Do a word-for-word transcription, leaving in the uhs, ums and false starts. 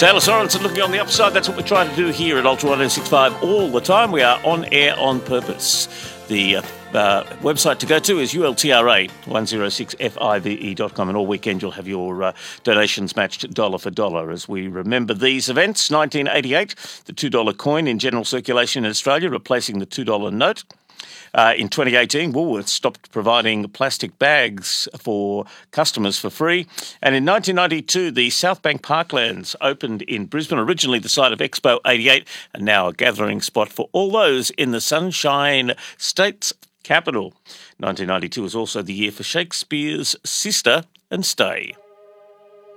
Taylor Sorensen looking on the upside. That's what we're trying to do here at Ultra ten sixty-five all the time. We are on air on purpose. The uh, uh, website to go to is U L T R A one oh six F I V E dot com, and all weekend you'll have your uh, donations matched dollar for dollar as we remember these events. nineteen eighty-eight, the two dollar coin in general circulation in Australia, replacing the two dollar note. Uh, in twenty eighteen, Woolworths stopped providing plastic bags for customers for free. And in nineteen ninety-two, the Southbank Parklands opened in Brisbane, originally the site of Expo eighty-eight, and now a gathering spot for all those in the Sunshine State's capital. nineteen ninety-two was also the year for Shakespeare's Sister and Stay.